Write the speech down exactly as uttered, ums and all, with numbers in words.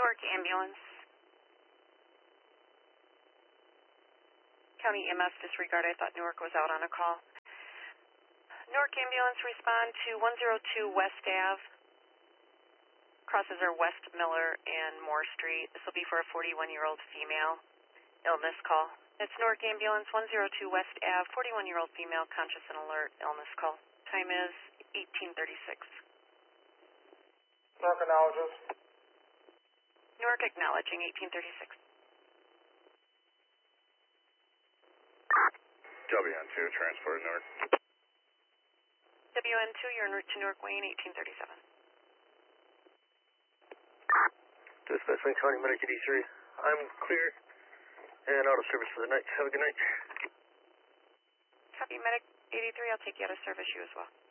Newark Ambulance. County E M S disregard. I thought Newark was out on a call. Newark Ambulance, respond to one oh two West Ave. Crosses are West Miller and Moore Street. This will be for a forty-one-year-old female illness call. It's Newark Ambulance, one oh two West Ave, forty-one-year-old female, conscious and alert, illness call. Time is eighteen thirty-six. Newark acknowledges. Newark acknowledging, eighteen thirty-six. W N two, transport Newark. W N two, you're en route to Newark Wayne, eighteen thirty-seven. Dispatch Wayne County Medic D three. I'm clear and out of service for the night. Have a good night. Copy, Medic eighty-three. I'll take you out of service, you as well.